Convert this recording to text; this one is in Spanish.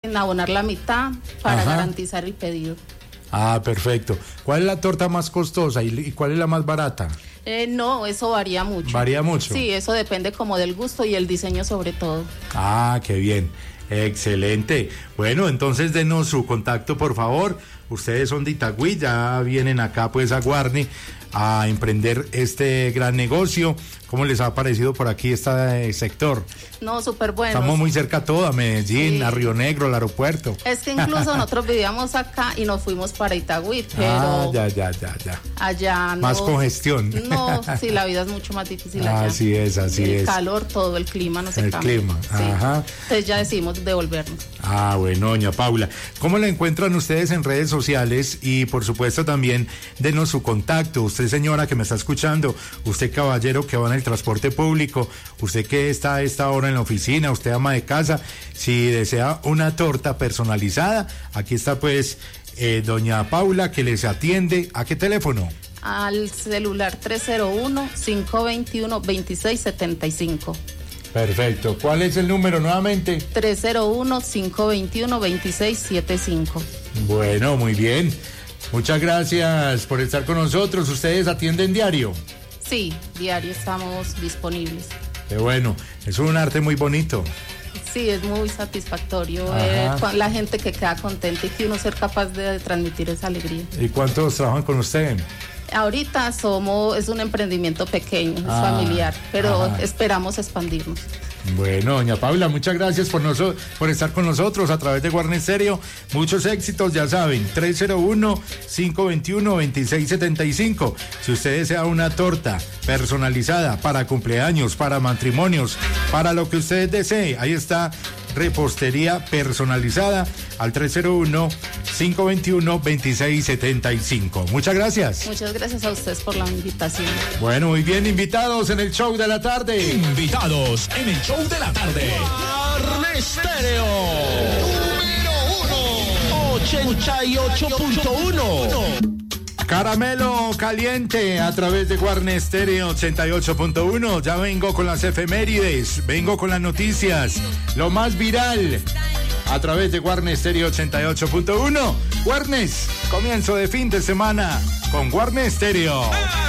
en abonar la mitad para Ajá. garantizar el pedido. Ah, perfecto. ¿Cuál es la torta más costosa y cuál es la más barata? No, eso varía mucho. ¿Varía mucho? Sí, eso depende como del gusto y el diseño sobre todo. Ah, qué bien. Excelente. Bueno, entonces denos su contacto, por favor. Ustedes son de Itagüí, ya vienen acá pues a Guarne a emprender este gran negocio. ¿Cómo les ha parecido por aquí este sector? No, súper bueno. Estamos muy cerca a todo, a Medellín, Sí. a Río Negro, al aeropuerto. Es que incluso nosotros vivíamos acá y nos fuimos para Itagüí, pero Ah, ya. allá no. Más congestión. No, sí, la vida es mucho más difícil allá. Así es. El calor, todo, el clima no se El cambia. clima, Sí. ajá. Entonces ya decidimos devolvernos. Ah, bueno, doña Paula. ¿Cómo la encuentran ustedes en redes sociales? Y por supuesto también denos su contacto. Usted, señora, que me está escuchando, usted, caballero, que va en el transporte público, usted que está a esta hora en la oficina, usted ama de casa, si desea una torta personalizada, aquí está pues doña Paula que les atiende. ¿A qué teléfono? Al celular 301-521-2675. Perfecto. ¿Cuál es el número nuevamente? 301-521-2675. Bueno, muy bien. Muchas gracias por estar con nosotros. ¿Ustedes atienden diario? Sí, diario estamos disponibles. Qué bueno, es un arte muy bonito. Sí, es muy satisfactorio Ajá. ver la gente que queda contenta y que uno ser capaz de transmitir esa alegría. ¿Y cuántos trabajan con usted? Ahorita es un emprendimiento pequeño, es familiar, pero ajá. esperamos expandirnos. Bueno, doña Paula, muchas gracias por estar con nosotros a través de Guarne Stereo. Muchos éxitos, ya saben, 301-521-2675. Si usted desea una torta personalizada para cumpleaños, para matrimonios, para lo que usted desee, ahí está, repostería personalizada al 301-521-2675. Muchas gracias. Muchas gracias a ustedes por la invitación. Bueno, muy bien, invitados en el show de la tarde. Invitados en el show de la tarde. Guarne Stereo. Número 88.1. Caramelo caliente a través de Guarne Stereo 88.1. Ya vengo con las efemérides, vengo con las noticias, lo más viral a través de Guarne Stereo 88.1. Guarnes, comienzo de fin de semana con Guarne Stereo.